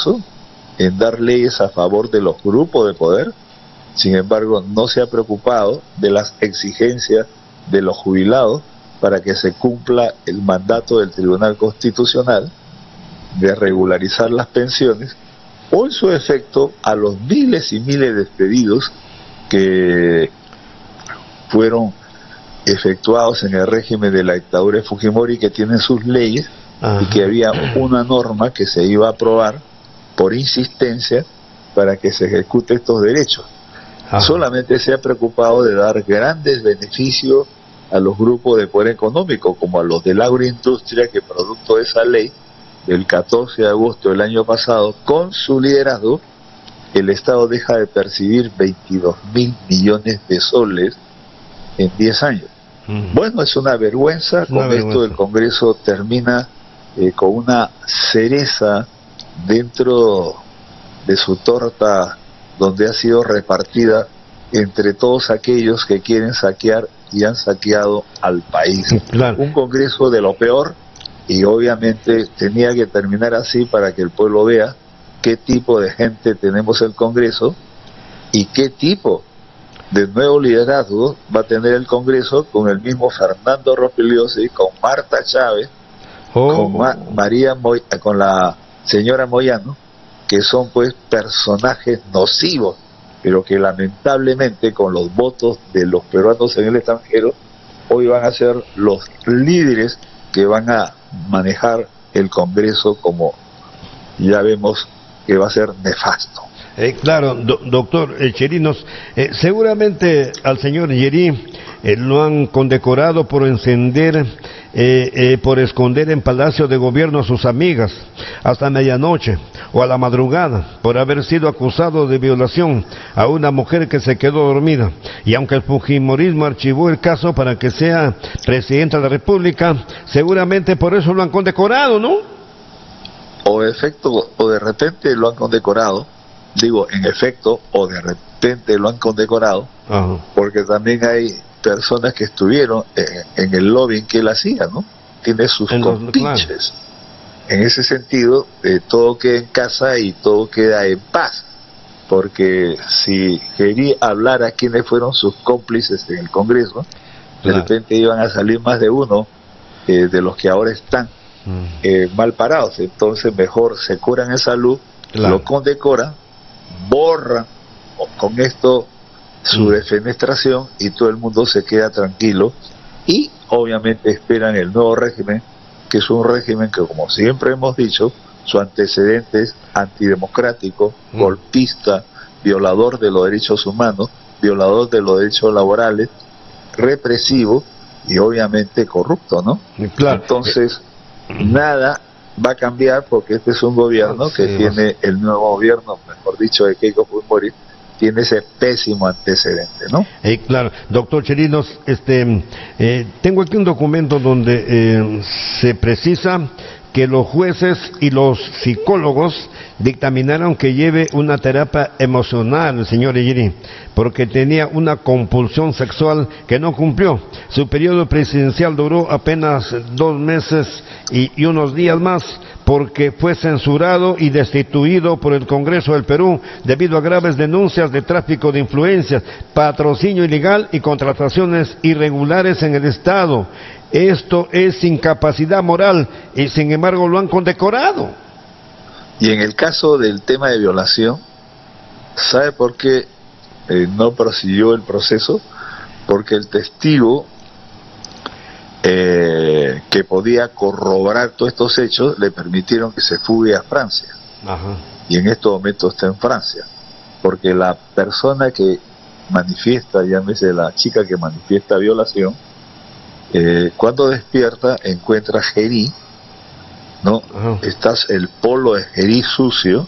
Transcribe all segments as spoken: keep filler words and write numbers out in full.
Congreso en dar leyes a favor de los grupos de poder. Sin embargo, no se ha preocupado de las exigencias de los jubilados para que se cumpla el mandato del Tribunal Constitucional de regularizar las pensiones, o en su efecto a los miles y miles de pedidos que fueron efectuados en el régimen de la dictadura de Fujimori, que tienen sus leyes. Ajá. Y que había una norma que se iba a aprobar por insistencia para que se ejecute estos derechos. Ajá. Solamente se ha preocupado de dar grandes beneficios a los grupos de poder económico, como a los de la agroindustria, que producto de esa ley del catorce de agosto del año pasado, con su liderazgo, el Estado deja de percibir veintidós mil millones de soles en diez años. Uh-huh. Bueno, es una vergüenza. Con una esto vergüenza. El Congreso termina eh, con una cereza dentro de su torta, donde ha sido repartida entre todos aquellos que quieren saquear y han saqueado al país. Claro. Un Congreso de lo peor, y obviamente tenía que terminar así para que el pueblo vea qué tipo de gente tenemos en el Congreso y qué tipo de nuevo liderazgo va a tener el Congreso, con el mismo Fernando Rospigliosi, con Marta Chávez, oh. con Ma María Moy con la señora Moyano, que son pues personajes nocivos, pero que lamentablemente con los votos de los peruanos en el extranjero hoy van a ser los líderes que van a manejar el Congreso, como ya vemos que va a ser nefasto. Eh, claro, do, doctor eh, Chirinos, eh, seguramente al señor Yeri eh, lo han condecorado por encender, eh, eh, por esconder en Palacio de Gobierno a sus amigas hasta medianoche o a la madrugada, por haber sido acusado de violación a una mujer que se quedó dormida. Y aunque el fujimorismo archivó el caso para que sea presidente de la República, seguramente por eso lo han condecorado, ¿no? O de efecto, o de repente lo han condecorado. Digo, en efecto, o de repente lo han condecorado. Ajá. Porque también hay personas que estuvieron en, en el lobbying que él hacía, ¿no? Tiene sus en compinches. Los, en ese sentido, eh, todo queda en casa y todo queda en paz. Porque si quería hablar a quienes fueron sus cómplices en el Congreso, de claro. repente iban a salir más de uno eh, de los que ahora están mm. eh, mal parados. Entonces mejor se curan en salud, claro. lo condecoran, borran con esto su mm. defenestración, y todo el mundo se queda tranquilo, y obviamente esperan el nuevo régimen, que es un régimen que, como siempre hemos dicho, su antecedente es antidemocrático, mm. golpista, violador de los derechos humanos, violador de los derechos laborales, represivo y obviamente corrupto, ¿no? Claro. Entonces, nada va a cambiar, porque este es un gobierno que sí, tiene, el nuevo gobierno, mejor dicho, de Keiko Fujimori, tiene ese pésimo antecedente, ¿no? Eh, claro, doctor Chirinos, este, eh, tengo aquí un documento donde eh, se precisa que los jueces y los psicólogos dictaminaron que lleve una terapia emocional el señor Yeri, porque tenía una compulsión sexual que no cumplió. Su periodo presidencial duró apenas dos meses y, y unos días más, porque fue censurado y destituido por el Congreso del Perú debido a graves denuncias de tráfico de influencias, patrocinio ilegal y contrataciones irregulares en el Estado. Esto es incapacidad moral y sin embargo lo han condecorado. Y en el caso del tema de violación, ¿sabe por qué eh, no prosiguió el proceso? Porque el testigo eh, que podía corroborar todos estos hechos le permitieron que se fugue a Francia. Ajá. Y en estos momentos está en Francia, porque la persona que manifiesta, llámese la chica que manifiesta violación, eh, cuando despierta encuentra Jeri, ¿no? Uh-huh. Estás el polo de Jeri sucio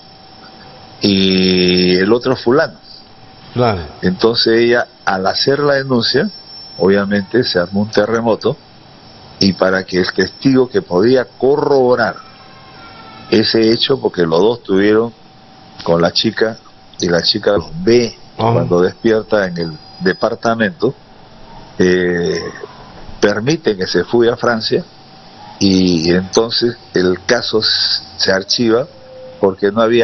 y el otro fulano. Claro. Entonces ella, al hacer la denuncia, obviamente se armó un terremoto, y para que el testigo que podía corroborar ese hecho, porque los dos estuvieron con la chica y la chica los ve uh-huh. cuando despierta en el departamento, eh, permite que se fugue a Francia, y entonces el caso se archiva porque no había